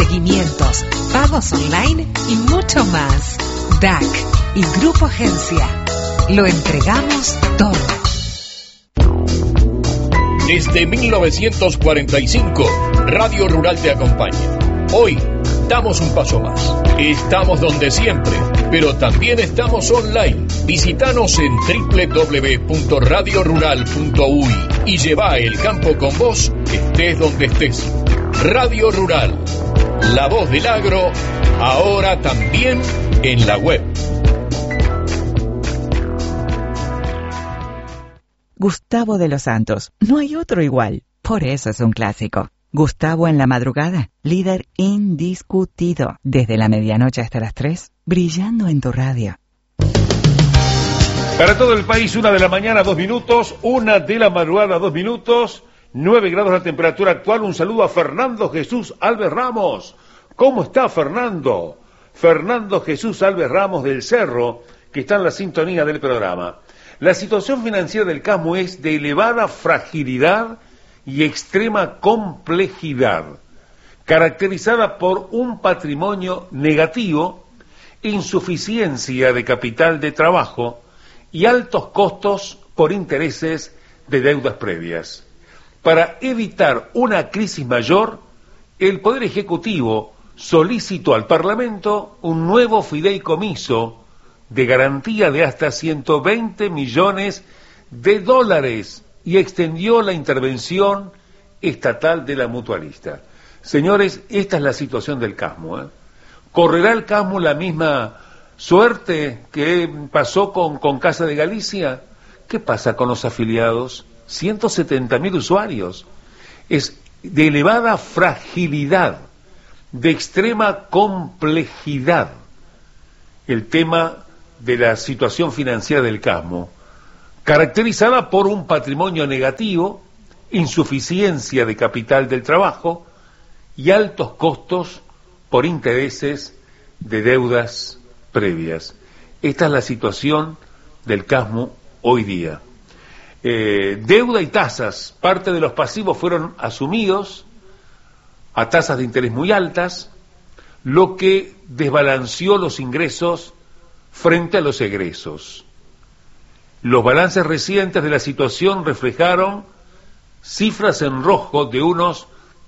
seguimientos, pagos online y mucho más. DAC y Grupo Agencia. Lo entregamos todo. Desde 1945, Radio Rural te acompaña. Hoy damos un paso más. Estamos donde siempre, pero también estamos online. Visítanos en www.radiorural.uy y lleva el campo con vos, estés donde estés. Radio Rural, la voz del agro, ahora también en la web. Gustavo de los Santos, no hay otro igual, por eso es un clásico. Gustavo en la madrugada, líder indiscutido, desde la medianoche hasta las 3, brillando en tu radio. Para todo el país, 1 de la mañana, 2 minutos, 1 de la madrugada, 2 minutos, 9 grados la temperatura actual. Un saludo a Fernando Jesús Alves Ramos. ¿Cómo está Fernando? Fernando Jesús Alves Ramos del Cerro, que está en la sintonía del programa. La situación financiera del CASMU es de elevada fragilidad y extrema complejidad, caracterizada por un patrimonio negativo, insuficiencia de capital de trabajo y altos costos por intereses de deudas previas. Para evitar una crisis mayor, el Poder Ejecutivo solicitó al Parlamento un nuevo fideicomiso de garantía de hasta 120 millones de dólares y extendió la intervención estatal de la mutualista. Señores, esta es la situación del CASMU. ¿Correrá el CASMU la misma suerte que pasó con Casa de Galicia? ¿Qué pasa con los afiliados? 170.000 usuarios. Es de elevada fragilidad, de extrema complejidad, el tema de la situación financiera del CASMU, caracterizada por un patrimonio negativo, insuficiencia de capital del trabajo y altos costos por intereses de deudas previas. Esta es la situación del CASMU hoy día. Deuda y tasas, parte de los pasivos fueron asumidos a tasas de interés muy altas, lo que desbalanceó los ingresos frente a los egresos. Los balances recientes de la situación reflejaron cifras en rojo de unos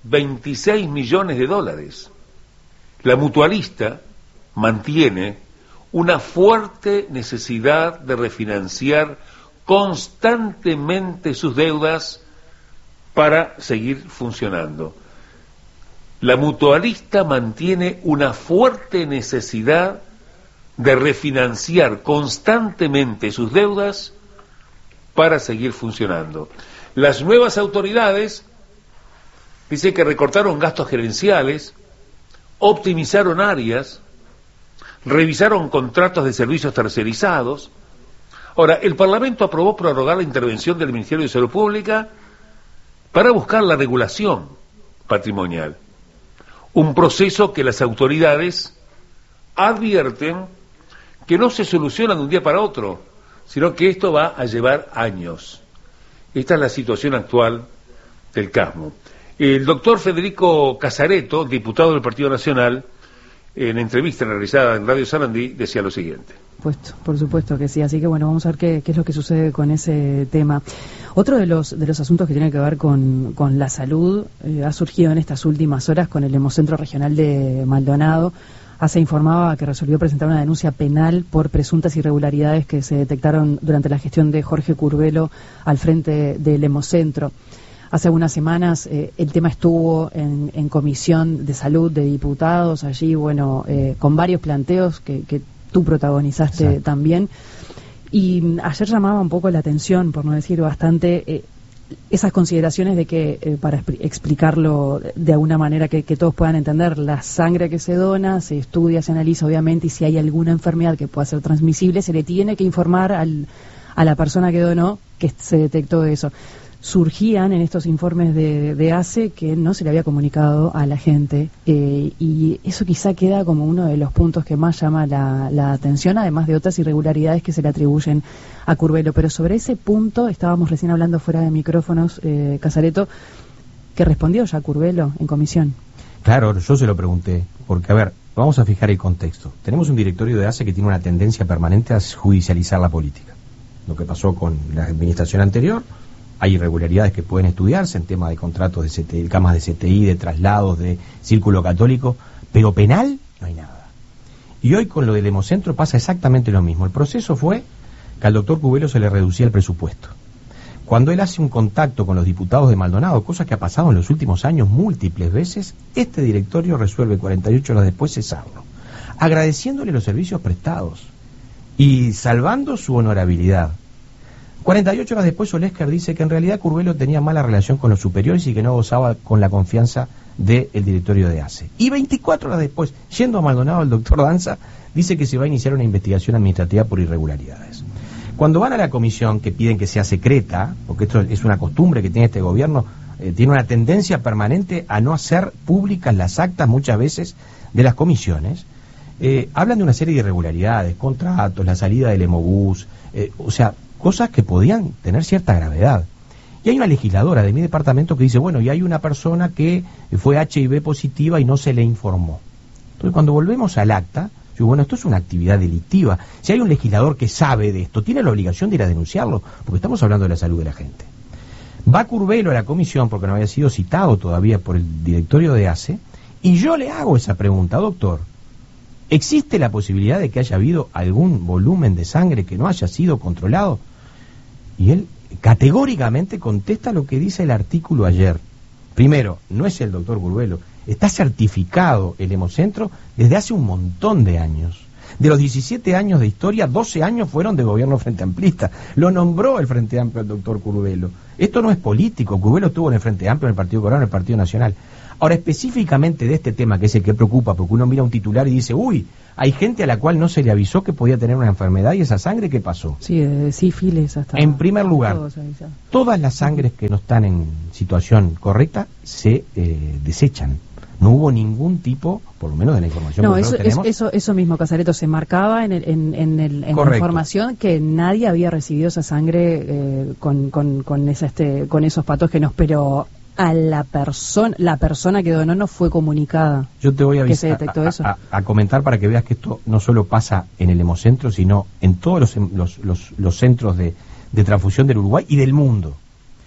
26 millones de dólares. La mutualista mantiene una fuerte necesidad de refinanciar constantemente sus deudas para seguir funcionando. La mutualista mantiene una fuerte necesidad de refinanciar constantemente sus deudas para seguir funcionando. Las nuevas autoridades dicen que recortaron gastos gerenciales, optimizaron áreas, revisaron contratos de servicios tercerizados. Ahora, el Parlamento aprobó prorrogar la intervención del Ministerio de Salud Pública para buscar la regulación patrimonial, un proceso que las autoridades advierten que no se soluciona de un día para otro, sino que esto va a llevar años. Esta es la situación actual del CASMU. El doctor Federico Casareto, diputado del Partido Nacional, en entrevista realizada en Radio Sarandí, decía lo siguiente. Por supuesto que sí, así que bueno, vamos a ver qué es lo que sucede con ese tema. Otro de los asuntos que tiene que ver con la salud ha surgido en estas últimas horas con el Hemocentro Regional de Maldonado. ACE informaba que resolvió presentar una denuncia penal por presuntas irregularidades que se detectaron durante la gestión de Jorge Curbelo al frente del Hemocentro. Hace algunas semanas el tema estuvo en Comisión de Salud de Diputados, allí, bueno, con varios planteos que tú protagonizaste. Exacto. También. Y ayer llamaba un poco la atención, por no decir bastante, esas consideraciones de que, para explicarlo de alguna manera que todos puedan entender, la sangre que se dona, se estudia, se analiza obviamente, y si hay alguna enfermedad que pueda ser transmisible, se le tiene que informar a la persona que donó que se detectó eso. Surgían en estos informes de ACE que no se le había comunicado a la gente, y eso quizá queda como uno de los puntos que más llama la atención, además de otras irregularidades que se le atribuyen a Curbelo. Pero sobre ese punto estábamos recién hablando fuera de micrófonos, Casareto, que respondió ya Curbelo en comisión. Claro, yo se lo pregunté, porque a ver, vamos a fijar el contexto. Tenemos un directorio de ACE que tiene una tendencia permanente a judicializar la política. Lo que pasó con la administración anterior, hay irregularidades que pueden estudiarse en temas de contratos de CTI, camas de CTI, de traslados, de círculo católico, pero penal no hay nada. Y hoy con lo del Hemocentro pasa exactamente lo mismo. El proceso fue que al doctor Cubelo se le reducía el presupuesto. Cuando él hace un contacto con los diputados de Maldonado, cosa que ha pasado en los últimos años múltiples veces, este directorio resuelve 48 horas después cesarlo, agradeciéndole los servicios prestados y salvando su honorabilidad. 48 horas después Olesker dice que en realidad Curvelo tenía mala relación con los superiores y que no gozaba con la confianza del directorio de ACE. Y 24 horas después, yendo a Maldonado, el doctor Danza dice que se va a iniciar una investigación administrativa por irregularidades. Cuando van a la comisión, que piden que sea secreta, porque esto es una costumbre que tiene este gobierno, tiene una tendencia permanente a no hacer públicas las actas muchas veces de las comisiones, hablan de una serie de irregularidades, contratos, la salida del Hemobús, o sea, cosas que podían tener cierta gravedad. Y hay una legisladora de mi departamento que dice, bueno, y hay una persona que fue HIV positiva y no se le informó. Entonces, cuando volvemos al acta, yo, bueno, esto es una actividad delictiva. Si hay un legislador que sabe de esto, tiene la obligación de ir a denunciarlo, porque estamos hablando de la salud de la gente. Va Curvelo a la comisión, porque no había sido citado todavía por el directorio de ACE, y yo le hago esa pregunta, doctor, ¿existe la posibilidad de que haya habido algún volumen de sangre que no haya sido controlado? Y él categóricamente contesta lo que dice el artículo ayer. Primero, no es el doctor Curvelo, está certificado el Hemocentro desde hace un montón de años. De los 17 años de historia, 12 años fueron de gobierno Frente Amplista. Lo nombró el Frente Amplio el doctor Curvelo. Esto no es político. Curvelo estuvo en el Frente Amplio, en el Partido Colorado, en el Partido Nacional. Ahora, específicamente de este tema, que es el que preocupa, porque uno mira un titular y dice, uy, hay gente a la cual no se le avisó que podía tener una enfermedad y esa sangre, ¿qué pasó? Sí, de sífilis hasta... En primer lugar, todas las sangres que no están en situación correcta se desechan. No hubo ningún tipo, por lo menos de la información que nosotros tenemos. Eso mismo, Casareto, se marcaba en la información que nadie había recibido esa sangre con esos patógenos, pero a la persona que donó no fue comunicada. Yo te voy a que se detectó eso. A comentar para que veas que esto no solo pasa en el Hemocentro, sino en todos los centros de transfusión del Uruguay y del mundo.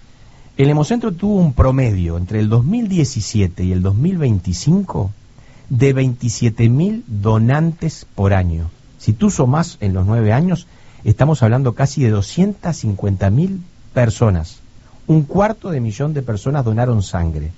El Hemocentro tuvo un promedio entre el 2017 y el 2025 de 27.000 donantes por año. Si tú sumás en los 9 años, estamos hablando casi de 250.000 personas. 250.000 de personas donaron sangre.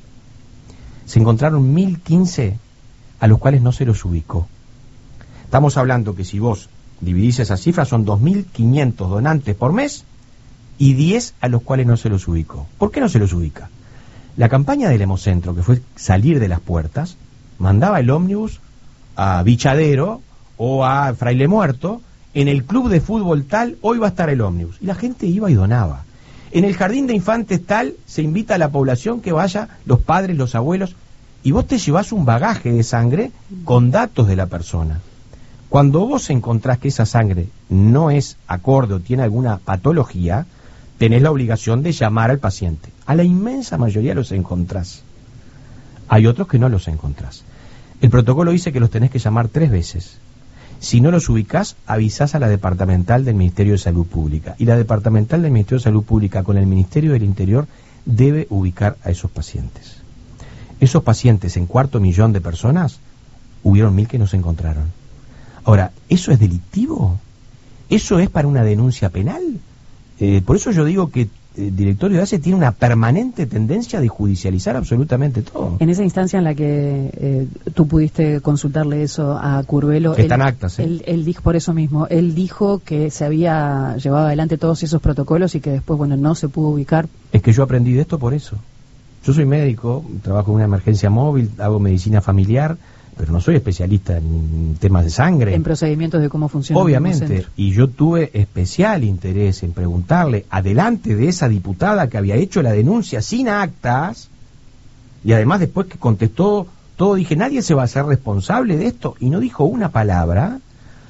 Se encontraron 1.015 a los cuales no se los ubicó. Estamos hablando que si vos dividís esas cifras, son 2.500 donantes por mes y 10 a los cuales no se los ubicó. ¿Por qué no se los ubica? La campaña del Hemocentro, que fue salir de las puertas, mandaba el ómnibus a Bichadero o a Fraile Muerto, en el club de fútbol tal, hoy va a estar el ómnibus. Y la gente iba y donaba. En el jardín de infantes tal, se invita a la población que vaya, los padres, los abuelos, y vos te llevás un bagaje de sangre con datos de la persona. Cuando vos encontrás que esa sangre no es acorde o tiene alguna patología, tenés la obligación de llamar al paciente. A la inmensa mayoría los encontrás. Hay otros que no los encontrás. El protocolo dice que los tenés que llamar 3 veces. Si no los ubicás, avisás a la departamental del Ministerio de Salud Pública. Y la departamental del Ministerio de Salud Pública con el Ministerio del Interior debe ubicar a esos pacientes. Esos pacientes, en 250.000 de personas, hubieron 1.000 que no se encontraron. Ahora, ¿eso es delictivo? ¿Eso es para una denuncia penal? Por eso yo digo que el directorio de ACE tiene una permanente tendencia de judicializar absolutamente todo. En esa instancia en la que tú pudiste consultarle eso a Curvelo, están actas, él dijo, por eso mismo, él dijo que se había llevado adelante todos esos protocolos y que después, bueno, no se pudo ubicar. Es que yo aprendí de esto por eso. Yo soy médico, trabajo en una emergencia móvil, hago medicina familiar, pero no soy especialista en temas de sangre. En procedimientos de cómo funciona. Obviamente, y yo tuve especial interés en preguntarle, adelante de esa diputada que había hecho la denuncia sin actas, y además después que contestó todo, dije, nadie se va a hacer responsable de esto, y no dijo una palabra,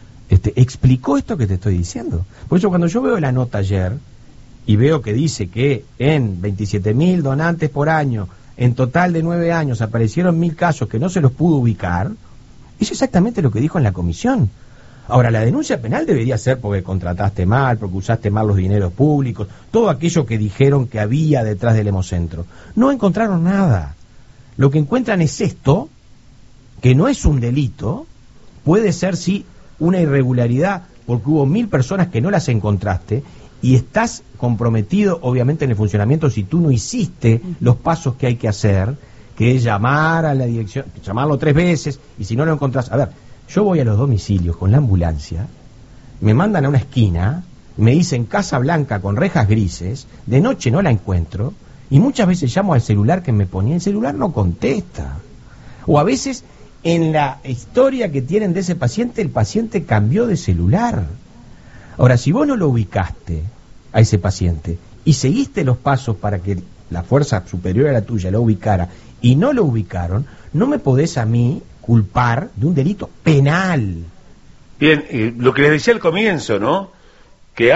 explicó esto que te estoy diciendo. Por eso cuando yo veo la nota ayer, y veo que dice que en 27.000 donantes por año, en total de 9 años aparecieron 1000 casos que no se los pudo ubicar, es exactamente lo que dijo en la comisión. Ahora, la denuncia penal debería ser porque contrataste mal, porque usaste mal los dineros públicos, todo aquello que dijeron que había detrás del Hemocentro. No encontraron nada. Lo que encuentran es esto, que no es un delito, puede ser sí una irregularidad, porque hubo 1000 personas que no las encontraste, y estás comprometido obviamente en el funcionamiento si tú no hiciste los pasos que hay que hacer, que es llamar a la dirección, llamarlo 3 veces, y si no lo encontrás, a ver, yo voy a los domicilios con la ambulancia, me mandan a una esquina, me dicen Casa Blanca con rejas grises, de noche no la encuentro, y muchas veces llamo al celular que me ponía, el celular no contesta. O a veces en la historia que tienen de ese paciente, el paciente cambió de celular. Ahora, si vos no lo ubicaste a ese paciente y seguiste los pasos para que la fuerza superior a la tuya lo ubicara y no lo ubicaron, no me podés a mí culpar de un delito penal. Bien, lo que les decía al comienzo, ¿no? Que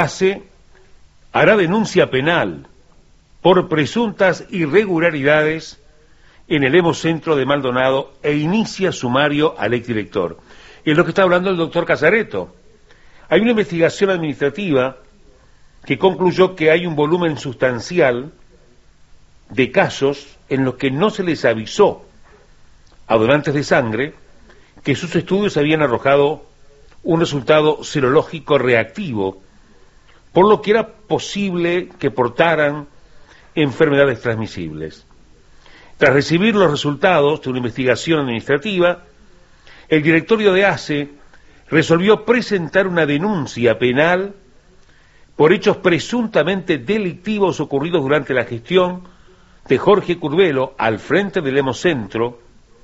hará denuncia penal por presuntas irregularidades en el Hemocentro de Maldonado e inicia sumario al exdirector. Es lo que está hablando el doctor Casareto. Hay una investigación administrativa que concluyó que hay un volumen sustancial de casos en los que no se les avisó a donantes de sangre que sus estudios habían arrojado un resultado serológico reactivo, por lo que era posible que portaran enfermedades transmisibles. Tras recibir los resultados de una investigación administrativa, el directorio de ACE resolvió presentar una denuncia penal por hechos presuntamente delictivos ocurridos durante la gestión de Jorge Curbelo al frente del Hemocentro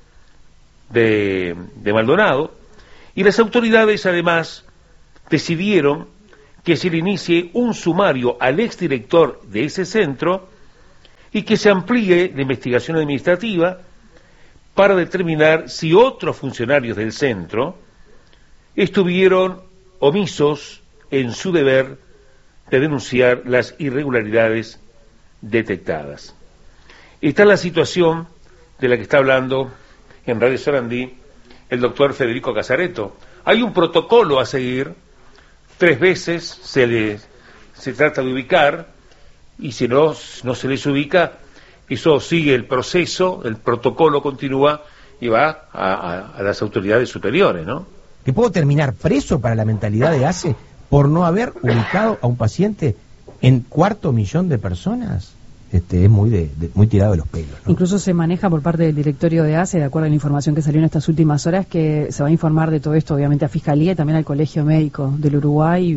de Maldonado, y las autoridades además decidieron que se le inicie un sumario al exdirector de ese centro y que se amplíe la investigación administrativa para determinar si otros funcionarios del centro estuvieron omisos en su deber de denunciar las irregularidades detectadas. Esta es la situación de la que está hablando en Radio Sarandí el doctor Federico Casareto. Hay un protocolo a seguir, 3 veces se trata de ubicar, y si no se les ubica, eso sigue el proceso, el protocolo continúa y va a las autoridades superiores, ¿no? ¿Que puedo terminar preso para la mentalidad de ACE por no haber ubicado a un paciente en 250.000 de personas? Es muy tirado de los pelos, ¿no? Incluso se maneja por parte del directorio de ACE, de acuerdo a la información que salió en estas últimas horas, que se va a informar de todo esto, obviamente, a Fiscalía y también al Colegio Médico del Uruguay,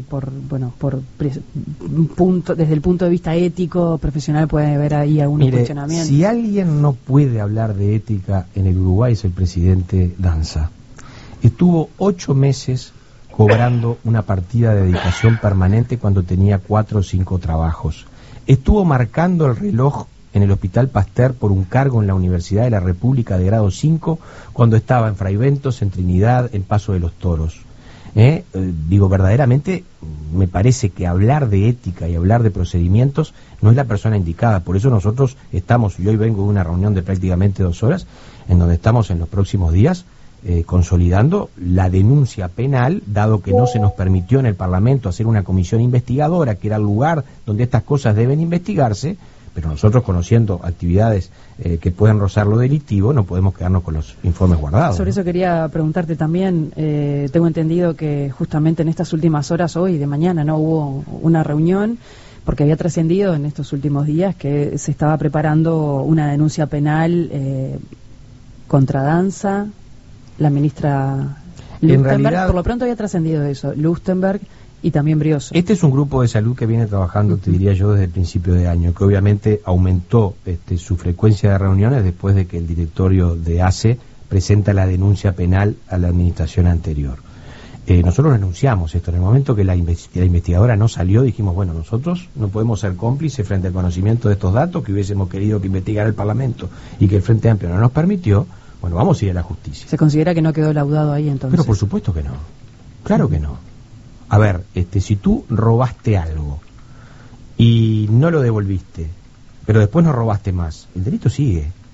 desde el punto de vista ético, profesional, puede haber ahí algunos cuestionamientos. Si alguien no puede hablar de ética en el Uruguay es el presidente Danza. Estuvo 8 meses cobrando una partida de dedicación permanente cuando tenía 4 o 5 trabajos. Estuvo marcando el reloj en el Hospital Pasteur por un cargo en la Universidad de la República de grado 5 cuando estaba en Fraiventos, en Trinidad, en Paso de los Toros. Verdaderamente me parece que hablar de ética y hablar de procedimientos no es la persona indicada. Por eso nosotros estamos, y hoy vengo de una reunión de prácticamente 2 horas, en donde estamos en los próximos días consolidando la denuncia penal, dado que no se nos permitió en el Parlamento hacer una comisión investigadora, que era el lugar donde estas cosas deben investigarse, pero nosotros, conociendo actividades que pueden rozar lo delictivo, no podemos quedarnos con los informes guardados. Sobre eso quería preguntarte también, tengo entendido que justamente en estas últimas horas, hoy y de mañana, no hubo una reunión, porque había trascendido en estos últimos días que se estaba preparando una denuncia penal contra Danza, la ministra Lustenberg, por lo pronto había trascendido eso, Lustenberg y también Brioso. Este es un grupo de salud que viene trabajando, te diría yo, desde el principio de año, que obviamente aumentó su frecuencia de reuniones después de que el directorio de ACE presenta la denuncia penal a la administración anterior. Nosotros denunciamos esto. En el momento que la investigadora no salió, dijimos, bueno, nosotros no podemos ser cómplices frente al conocimiento de estos datos que hubiésemos querido que investigara el Parlamento y que el Frente Amplio no nos permitió. Bueno, vamos a ir a la justicia. ¿Se considera que no quedó laudado ahí entonces? Pero por supuesto que no. Claro que no. A ver, si tú robaste algo y no lo devolviste, pero después no robaste más, el delito sigue.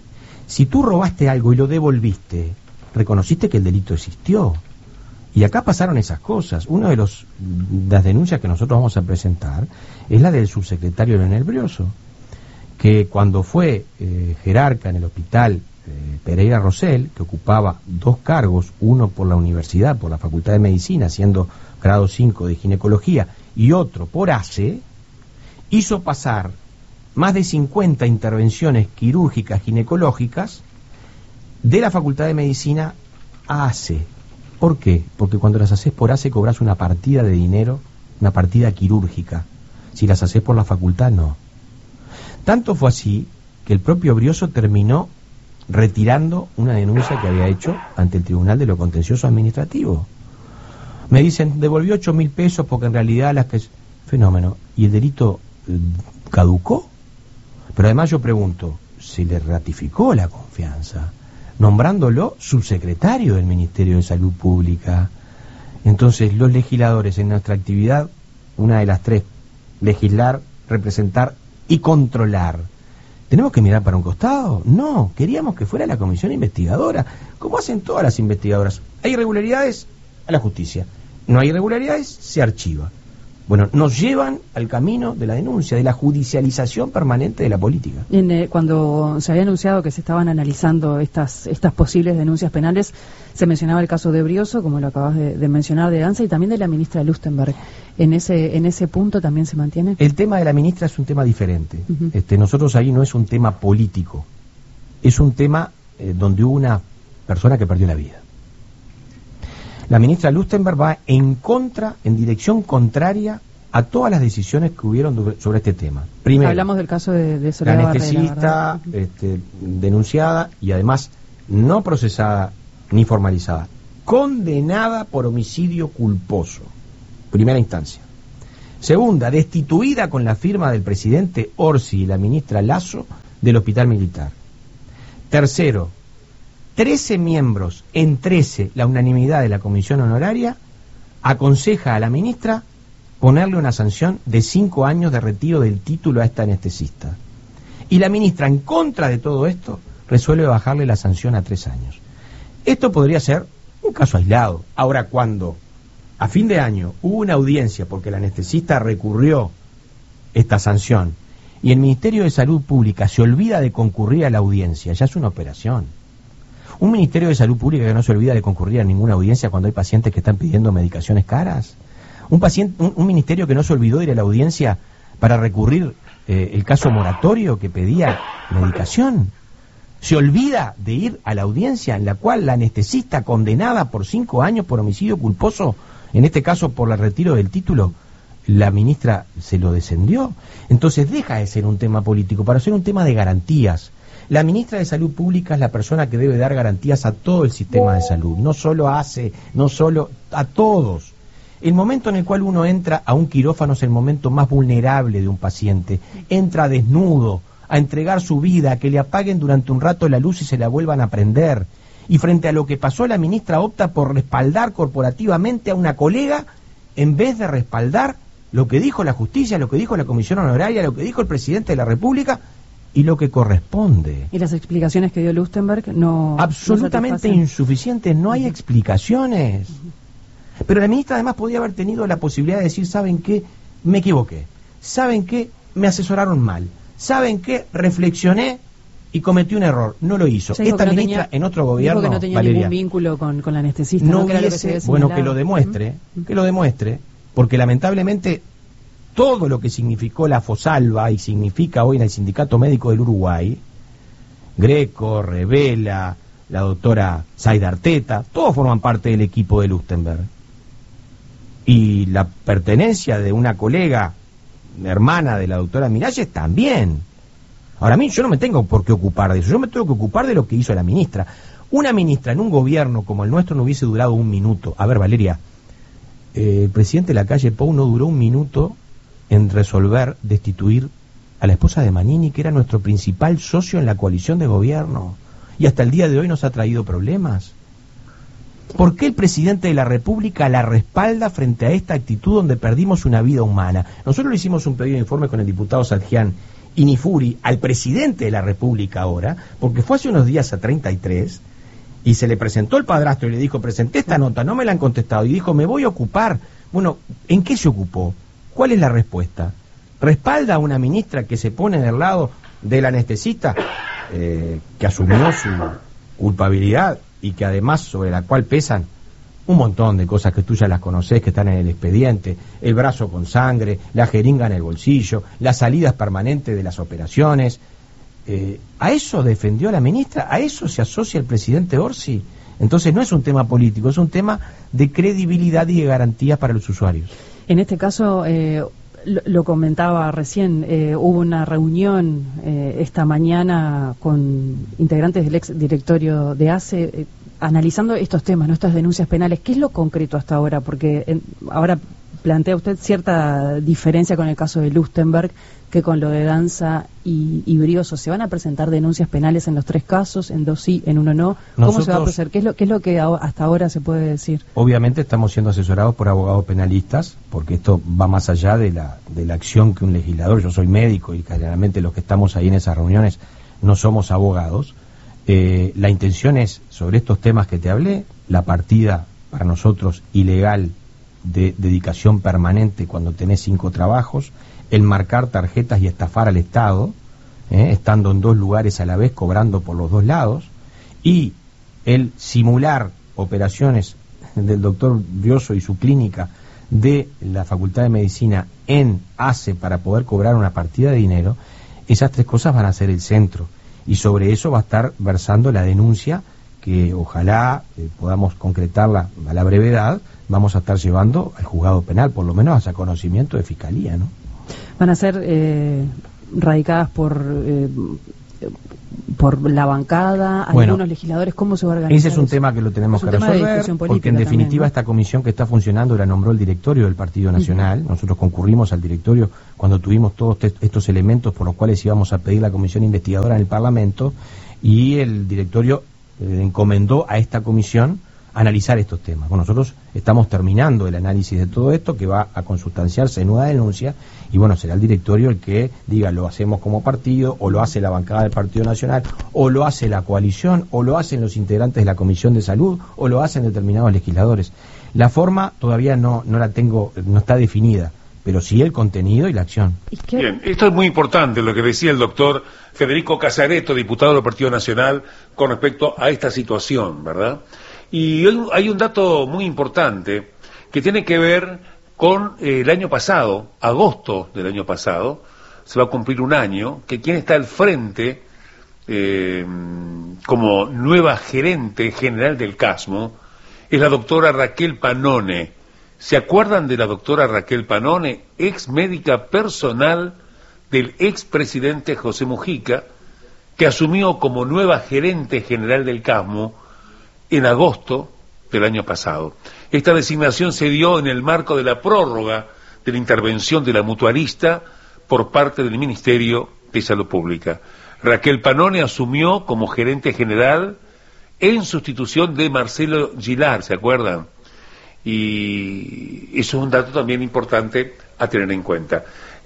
Si tú robaste algo y lo devolviste, reconociste que el delito existió. Y acá pasaron esas cosas. Una de las denuncias que nosotros vamos a presentar es la del subsecretario Leonel Brioso, que cuando fue jerarca en el hospital Pereira Rosell, que ocupaba 2 cargos, uno por la universidad, por la Facultad de Medicina, siendo grado 5 de ginecología, y otro por ACE, hizo pasar más de 50 intervenciones quirúrgicas ginecológicas de la Facultad de Medicina a ACE. ¿Por qué? Porque cuando las haces por ACE cobras una partida de dinero, una partida quirúrgica. Si las haces por la facultad, no. Tanto fue así que el propio Brioso terminó retirando una denuncia que había hecho ante el Tribunal de lo Contencioso Administrativo. Me dicen, devolvió 8.000 pesos porque en realidad las que... Fenómeno. ¿Y el delito caducó? Pero además yo pregunto, ¿se le ratificó la confianza? Nombrándolo subsecretario del Ministerio de Salud Pública. Entonces, los legisladores en nuestra actividad, una de las 3, legislar, representar y controlar, ¿tenemos que mirar para un costado? No, queríamos que fuera la comisión investigadora, como hacen todas las investigadoras. Hay irregularidades, a la justicia. No hay irregularidades, se archiva. Bueno, nos llevan al camino de la denuncia, de la judicialización permanente de la política. Cuando se había anunciado que se estaban analizando estas posibles denuncias penales, se mencionaba el caso de Brioso, como lo acabas de mencionar, de ANSA, y también de la ministra Lustenberg. ¿En ese punto también se mantiene? El tema de la ministra es un tema diferente. Nosotros ahí no es un tema político, es un tema donde hubo una persona que perdió la vida. La ministra Lustenberg va en dirección contraria a todas las decisiones que hubieron sobre este tema. Primero, hablamos del caso de Soledad la anestesista denunciada y además no procesada ni formalizada, condenada por homicidio culposo, primera instancia. Segunda, destituida con la firma del presidente Orsi y la ministra Lasso del Hospital Militar. Tercero, 13 miembros, en 13 la unanimidad de la comisión honoraria, aconseja a la ministra ponerle una sanción de 5 años de retiro del título a esta anestesista. Y la ministra, en contra de todo esto, resuelve bajarle la sanción a 3 años. Esto podría ser un caso aislado. Ahora, cuando a fin de año hubo una audiencia porque la anestesista recurrió esta sanción y el Ministerio de Salud Pública se olvida de concurrir a la audiencia, ya es una operación. Un Ministerio de Salud Pública que no se olvida de concurrir a ninguna audiencia cuando hay pacientes que están pidiendo medicaciones caras. Un ministerio que no se olvidó de ir a la audiencia para recurrir el caso moratorio que pedía medicación. Se olvida de ir a la audiencia en la cual la anestesista condenada por 5 años por homicidio culposo, en este caso por el retiro del título, la ministra se lo descendió. Entonces deja de ser un tema político para ser un tema de garantías. La ministra de Salud Pública es la persona que debe dar garantías a todo el sistema de salud, no solo a todos. El momento en el cual uno entra a un quirófano es el momento más vulnerable de un paciente. Entra desnudo a entregar su vida, a que le apaguen durante un rato la luz y se la vuelvan a prender. Y frente a lo que pasó, la ministra opta por respaldar corporativamente a una colega en vez de respaldar lo que dijo la justicia, lo que dijo la comisión honoraria, lo que dijo el presidente de la República y lo que corresponde. ¿Y las explicaciones que dio Lustenberg no? Absolutamente insuficientes, no hay explicaciones. Pero la ministra además podía haber tenido la posibilidad de decir, ¿saben qué? Me equivoqué. ¿Saben qué? Me asesoraron mal. ¿Saben qué? Reflexioné y cometí un error. No lo hizo. Esta ministra en otro gobierno, que no tenía Valeria, ningún vínculo con la anestesista. No hubiese, bueno, que lo demuestre, porque lamentablemente todo lo que significó la Fosalva y significa hoy en el Sindicato Médico del Uruguay, Greco, Revela, la doctora Zaida Arteta, todos forman parte del equipo de Lustenberg. Y la pertenencia de una colega, hermana de la doctora Miralles, también. Ahora, yo no me tengo por qué ocupar de eso, yo me tengo que ocupar de lo que hizo la ministra. Una ministra en un gobierno como el nuestro no hubiese durado un minuto. A ver, Valeria, el presidente Lacalle Pou no duró un minuto en resolver destituir a la esposa de Manini, que era nuestro principal socio en la coalición de gobierno, y hasta el día de hoy nos ha traído problemas. ¿Por qué el presidente de la República la respalda frente a esta actitud donde perdimos una vida humana? Nosotros le hicimos un pedido de informe con el diputado Sadjian Inifuri al presidente de la República ahora, porque fue hace unos días a 33 y se le presentó el padrastro y le dijo, presenté esta nota, no me la han contestado, y dijo, me voy a ocupar. Bueno, ¿en qué se ocupó? ¿Cuál es la respuesta? ¿Respalda a una ministra que se pone del lado del anestesista, que asumió su culpabilidad y que además sobre la cual pesan un montón de cosas que tú ya las conocés, que están en el expediente, el brazo con sangre, la jeringa en el bolsillo, las salidas permanentes de las operaciones? ¿A eso defendió la ministra? ¿A eso se asocia el presidente Orsi? Entonces no es un tema político, es un tema de credibilidad y de garantías para los usuarios. En este caso, lo comentaba recién, hubo una reunión esta mañana con integrantes del ex directorio de ACE, analizando estos temas, nuestras denuncias penales. ¿Qué es lo concreto hasta ahora? Porque ahora plantea usted cierta diferencia con el caso de Lustenberg que con lo de Danza y Brioso. ¿Se van a presentar denuncias penales en los 3 casos, en 2 sí, en 1 no? ¿Cómo se va a proceder? ¿Qué es lo que hasta ahora se puede decir? Obviamente estamos siendo asesorados por abogados penalistas, porque esto va más allá de la acción que un legislador. Yo soy médico y generalmente los que estamos ahí en esas reuniones no somos abogados. La intención es, sobre estos temas que te hablé, la partida para nosotros ilegal de dedicación permanente cuando tenés 5 trabajos, el marcar tarjetas y estafar al Estado, estando en 2 lugares a la vez, cobrando por los 2 lados, y el simular operaciones del doctor Brioso y su clínica de la Facultad de Medicina en ACE para poder cobrar una partida de dinero. Esas 3 cosas van a ser el centro, y sobre eso va a estar versando la denuncia que ojalá podamos concretarla a la brevedad. Vamos a estar llevando al juzgado penal, por lo menos hasta conocimiento de fiscalía, ¿no? Van a ser radicadas por la bancada, algunos legisladores. ¿Cómo se va a organizar? Ese es un tema que lo tenemos que resolver, porque en definitiva también, ¿no? Esta comisión que está funcionando la nombró el directorio del Partido Nacional. Nosotros concurrimos al directorio cuando tuvimos todos estos elementos por los cuales íbamos a pedir la comisión investigadora en el Parlamento, y el directorio encomendó a esta comisión analizar estos temas. Bueno, nosotros estamos terminando el análisis de todo esto, que va a consustanciarse en una denuncia, y bueno, será el directorio el que diga, lo hacemos como partido, o lo hace la bancada del Partido Nacional, o lo hace la coalición, o lo hacen los integrantes de la Comisión de Salud, o lo hacen determinados legisladores. La forma todavía no la tengo, no está definida, pero sí el contenido y la acción. Bien, esto es muy importante lo que decía el doctor Federico Casareto, diputado del Partido Nacional, con respecto a esta situación, ¿verdad? Y hay un dato muy importante que tiene que ver con el año pasado, agosto del año pasado, se va a cumplir un año, que quien está al frente como nueva gerente general del CASMO es la doctora Raquel Panone. ¿Se acuerdan de la doctora Raquel Panone, ex médica personal del expresidente José Mujica, que asumió como nueva gerente general del CASMO en agosto del año pasado? Esta designación se dio en el marco de la prórroga de la intervención de la mutualista por parte del Ministerio de Salud Pública. Raquel Panone asumió como gerente general en sustitución de Marcelo Gilar, ¿se acuerdan? Y eso es un dato también importante a tener en cuenta.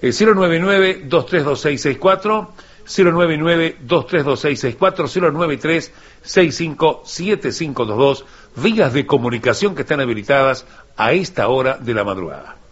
099-232664, 099-232664, 093-657522, vías de comunicación que están habilitadas a esta hora de la madrugada.